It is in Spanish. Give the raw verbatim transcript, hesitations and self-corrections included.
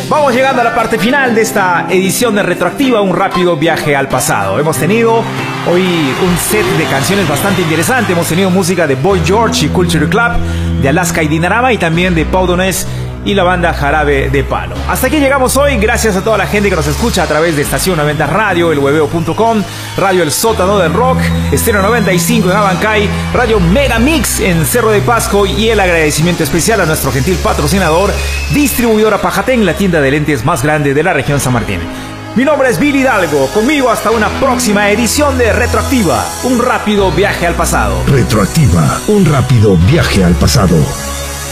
Vamos llegando a la parte final de esta edición de Retroactiva, un rápido viaje al pasado. Hemos tenido hoy un set de canciones bastante interesante. Hemos tenido música de Boy George y Culture Club, de Alaska y Dinarama, y también de Pau Donés y la banda Jarabe de Palo. Hasta aquí llegamos hoy, gracias a toda la gente que nos escucha a través de Estación noventa Radio, el hueveo punto com, Radio El Sótano del Rock, Estéreo noventa y cinco en Abancay, Radio Mega Mix en Cerro de Pasco, y el agradecimiento especial a nuestro gentil patrocinador, Distribuidora Pajatén, la tienda de lentes más grande de la región San Martín. Mi nombre es Billy Hidalgo, conmigo hasta una próxima edición de Retroactiva, un rápido viaje al pasado. Retroactiva, un rápido viaje al pasado.